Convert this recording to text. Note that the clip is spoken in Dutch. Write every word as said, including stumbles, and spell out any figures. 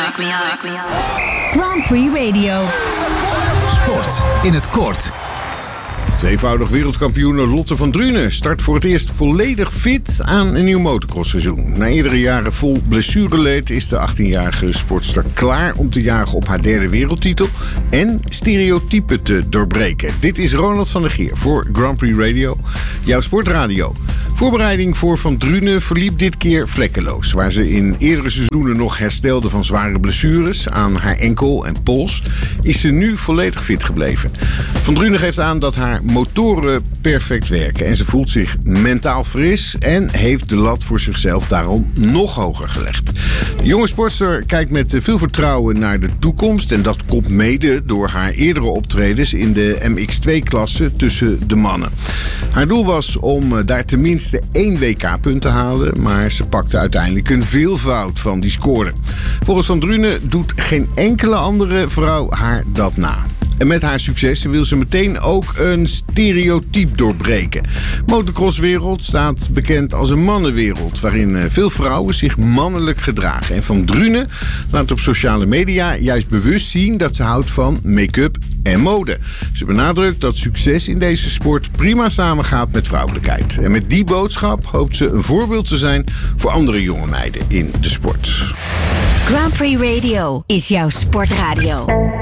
Grand Prix Radio. Sport in het kort. Tweevoudig wereldkampioene Lotte van Drunen start voor het eerst volledig fit aan een nieuw motocrossseizoen. Na eerdere jaren vol blessureleed is de achttienjarige sportster klaar om te jagen op haar derde wereldtitel en stereotypen te doorbreken. Dit is Ronald van der Geer voor Grand Prix Radio, jouw sportradio. Voorbereiding voor Van Drunen verliep dit keer vlekkeloos. Waar ze in eerdere seizoenen nog herstelde van zware blessures aan haar enkel en pols, is ze nu volledig fit gebleven. Van Drunen geeft aan dat haar motoren perfect werken en ze voelt zich mentaal fris en heeft de lat voor zichzelf daarom nog hoger gelegd. De jonge sportster kijkt met veel vertrouwen naar de toekomst en dat komt mede door haar eerdere optredens in de M X twee klasse tussen de mannen. Haar doel was om daar tenminste één W K-punt te halen, maar ze pakte uiteindelijk een veelvoud van die score. Volgens Van Drunen doet geen enkele andere vrouw haar dat na. En met haar successen wil ze meteen ook een stereotype doorbreken. Motocrosswereld staat bekend als een mannenwereld, waarin veel vrouwen zich mannelijk gedragen. En Van Drunen laat op sociale media juist bewust zien dat ze houdt van make-up en mode. Ze benadrukt dat succes in deze sport prima samengaat met vrouwelijkheid. En met die boodschap hoopt ze een voorbeeld te zijn voor andere jonge meiden in de sport. Grand Prix Radio is jouw sportradio.